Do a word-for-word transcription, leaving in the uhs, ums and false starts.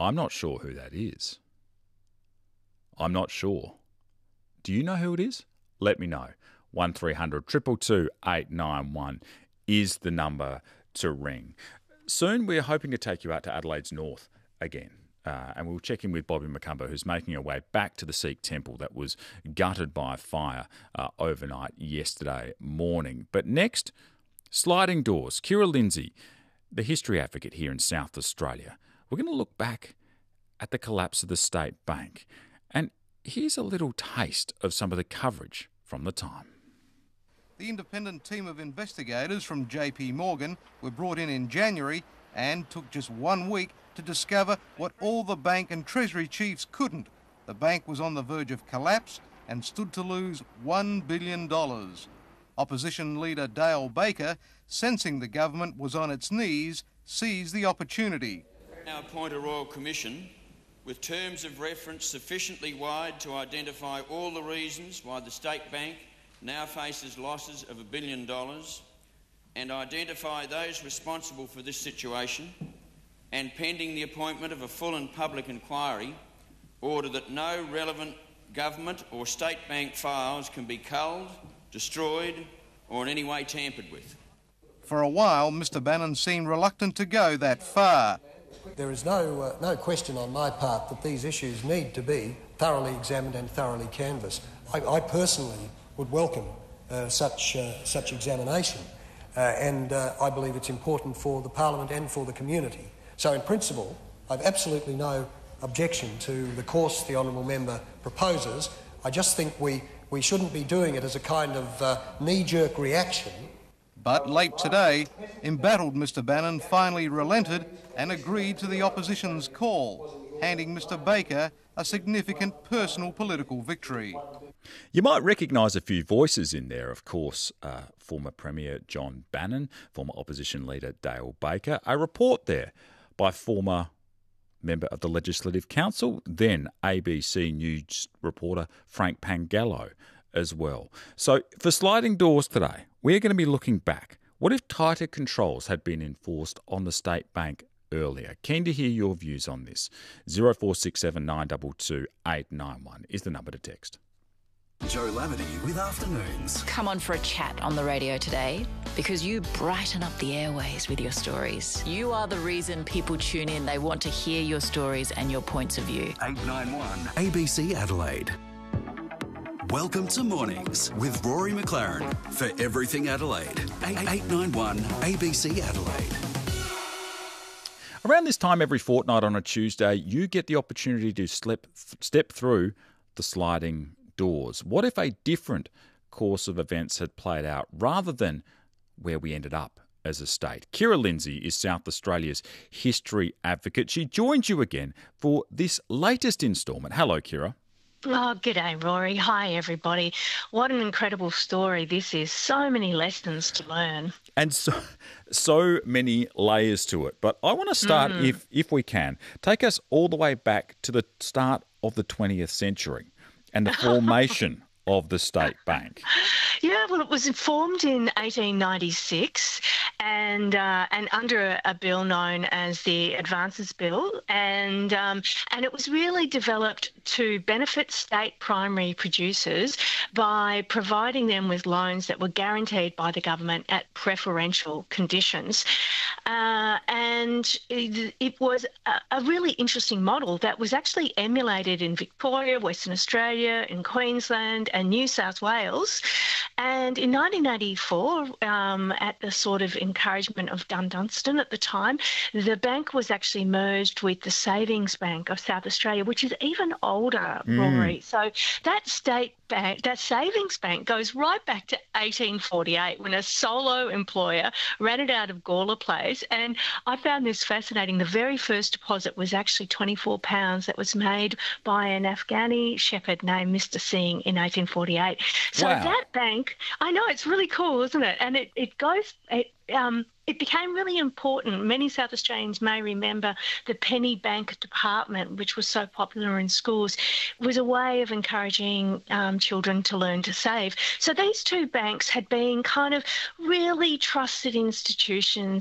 I'm not sure who that is. I'm not sure. Do you know who it is? Let me know. one three hundred two two two eight nine one is the number to ring. Soon we're hoping to take you out to Adelaide's North again. Uh, and we'll check in with Bobby McCumber, who's making her way back to the Sikh temple that was gutted by fire uh, overnight yesterday morning. But next, sliding doors. Kira Lindsay, the history advocate here in South Australia. We're going to look back at the collapse of the State Bank. And here's a little taste of some of the coverage from the time. The independent team of investigators from J P Morgan were brought in in January and took just one week to discover what all the bank and treasury chiefs couldn't. The bank was on the verge of collapse and stood to lose one billion dollars. Opposition leader Dale Baker, sensing the government was on its knees, seized the opportunity. Now appoint a Royal Commission with terms of reference sufficiently wide to identify all the reasons why the State Bank now faces losses of a billion dollars and identify those responsible for this situation, and pending the appointment of a full and public inquiry, order that no relevant government or state bank files can be culled, destroyed or in any way tampered with. For a while, Mr Bannon seemed reluctant to go that far. There is no, uh, no question on my part that these issues need to be thoroughly examined and thoroughly canvassed. I, I personally would welcome uh, such, uh, such examination, uh, and uh, I believe it's important for the Parliament and for the community. So in principle, I've absolutely no objection to the course the honourable member proposes. I just think we, we shouldn't be doing it as a kind of uh, knee-jerk reaction. But late today, embattled Mr Bannon finally relented and agreed to the opposition's call, handing Mr Baker a significant personal political victory. You might recognise a few voices in there, of course, uh, former Premier John Bannon, former opposition leader Dale Baker, a report there by former member of the Legislative Council, then A B C News reporter Frank Pangallo as well. So for Sliding Doors today, we're going to be looking back. What if tighter controls had been enforced on the State Bank earlier? Keen to hear your views on this. zero four six seven nine two two eight nine one is the number to text. Joe Lavity with Afternoons. Come on for a chat on the radio today, because you brighten up the airways with your stories. You are the reason people tune in. They want to hear your stories and your points of view. eight nine one A B C Adelaide. Welcome to Mornings with Rory McLaren for Everything Adelaide. eight nine one A B C Adelaide. Around this time every fortnight on a Tuesday, you get the opportunity to slip, step through the sliding doors. What if a different course of events had played out rather than where we ended up as a state? Kira Lindsay is South Australia's history advocate. She joins you again for this latest instalment. Hello, Kira. Oh, g'day, Rory. Hi, everybody. What an incredible story this is. So many lessons to learn. And so so many layers to it. But I want to start, mm. if if we can, take us all the way back to the start of the twentieth century and the formation of the State Bank. Yeah, well, it was formed in eighteen ninety-six and uh, and under a, a bill known as the Advances Bill, and um, and it was really developed to benefit state primary producers by providing them with loans that were guaranteed by the government at preferential conditions. Uh, and it, it was a, a really interesting model that was actually emulated in Victoria, Western Australia, in Queensland and New South Wales. And in nineteen eighty-four, um, at the sort of encouragement of Dun Dunstan at the time, the bank was actually merged with the Savings Bank of South Australia, which is even older, mm. Rory. So that state bank, that savings bank goes right back to eighteen forty-eight when a solo employer ran it out of Gawler Place. And I found this fascinating. The very first deposit was actually twenty-four pounds that was made by an Afghani shepherd named Mister Singh in eighteen forty-eight. So wow. that bank, I know, it's really cool, isn't it? And it, it goes... It, Um, it became really important. Many South Australians may remember the penny bank department, which was so popular in schools, was a way of encouraging um, children to learn to save. So these two banks had been kind of really trusted institutions